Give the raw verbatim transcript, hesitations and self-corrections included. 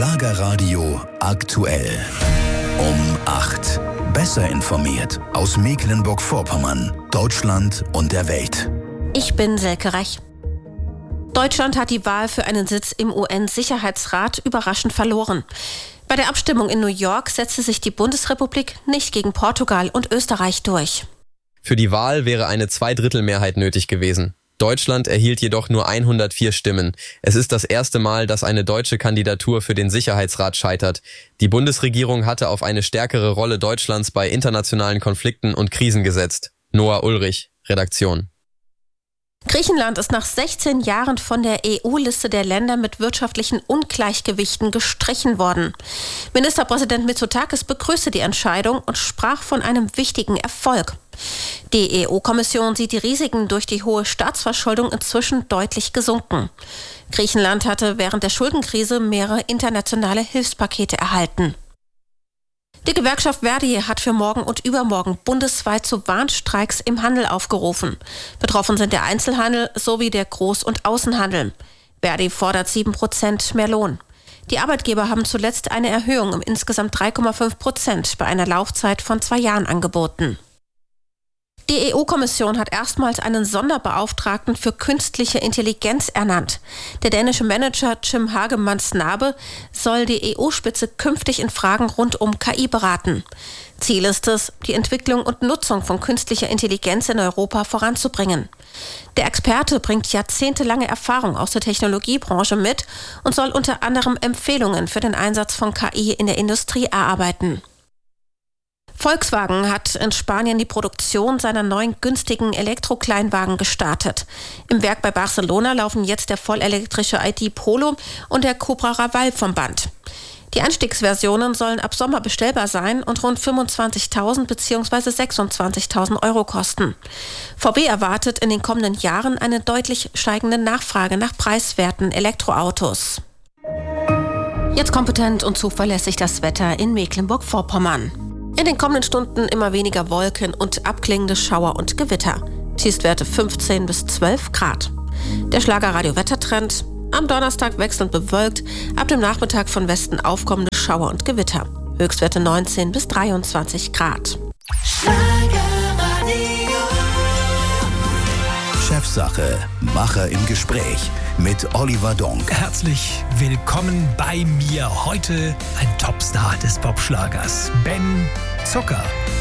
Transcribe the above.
Schlagerradio aktuell. Um acht. Besser informiert aus Mecklenburg-Vorpommern, Deutschland und der Welt. Ich bin Selke Rech. Deutschland hat die Wahl für einen Sitz im U N-Sicherheitsrat überraschend verloren. Bei der Abstimmung in New York setzte sich die Bundesrepublik nicht gegen Portugal und Österreich durch. Für die Wahl wäre eine Zweidrittelmehrheit nötig gewesen. Deutschland erhielt jedoch nur hundertvier Stimmen. Es ist das erste Mal, dass eine deutsche Kandidatur für den Sicherheitsrat scheitert. Die Bundesregierung hatte auf eine stärkere Rolle Deutschlands bei internationalen Konflikten und Krisen gesetzt. Noah Ulrich, Redaktion. Griechenland ist nach sechzehn Jahren von der E U-Liste der Länder mit wirtschaftlichen Ungleichgewichten gestrichen worden. Ministerpräsident Mitsotakis begrüßte die Entscheidung und sprach von einem wichtigen Erfolg. Die E U-Kommission sieht die Risiken durch die hohe Staatsverschuldung inzwischen deutlich gesunken. Griechenland hatte während der Schuldenkrise mehrere internationale Hilfspakete erhalten. Die Gewerkschaft ver.di hat für morgen und übermorgen bundesweit zu Warnstreiks im Handel aufgerufen. Betroffen sind der Einzelhandel sowie der Groß- und Außenhandel. ver.di fordert sieben Prozent mehr Lohn. Die Arbeitgeber haben zuletzt eine Erhöhung um insgesamt drei Komma fünf Prozent bei einer Laufzeit von zwei Jahren angeboten. Die E U-Kommission hat erstmals einen Sonderbeauftragten für künstliche Intelligenz ernannt. Der dänische Manager Jim Hagemann-Snabe soll die E U-Spitze künftig in Fragen rund um K I beraten. Ziel ist es, die Entwicklung und Nutzung von künstlicher Intelligenz in Europa voranzubringen. Der Experte bringt jahrzehntelange Erfahrung aus der Technologiebranche mit und soll unter anderem Empfehlungen für den Einsatz von K I in der Industrie erarbeiten. Volkswagen hat in Spanien die Produktion seiner neuen günstigen Elektrokleinwagen gestartet. Im Werk bei Barcelona laufen jetzt der vollelektrische I D Polo und der Cupra Raval vom Band. Die Einstiegsversionen sollen ab Sommer bestellbar sein und rund fünfundzwanzigtausend bzw. sechsundzwanzigtausend Euro kosten. V W erwartet in den kommenden Jahren eine deutlich steigende Nachfrage nach preiswerten Elektroautos. Jetzt kompetent und zuverlässig das Wetter in Mecklenburg-Vorpommern. In den kommenden Stunden immer weniger Wolken und abklingende Schauer und Gewitter. Tiefstwerte fünfzehn bis zwölf Grad. Der Schlagerradio-Wettertrend. Am Donnerstag wechselnd bewölkt, ab dem Nachmittag von Westen aufkommende Schauer und Gewitter. Höchstwerte neunzehn bis dreiundzwanzig Grad. Chefsache, Macher im Gespräch mit Oliver Donk. Herzlich willkommen bei mir. Heute ein Topstar des Popschlagers, Ben Zucker.